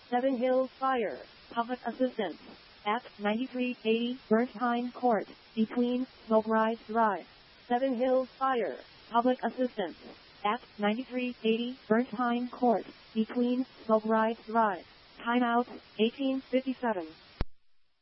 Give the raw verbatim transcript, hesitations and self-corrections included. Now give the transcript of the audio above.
Seven Hills Fire, Public Assistance, at ninety-three eighty Bernstein Court, between Snowbride Drive. Seven Hills Fire, Public Assistance, at ninety-three eighty Bernstein Court, between Snowbride Drive. Timeout, eighteen fifty-seven.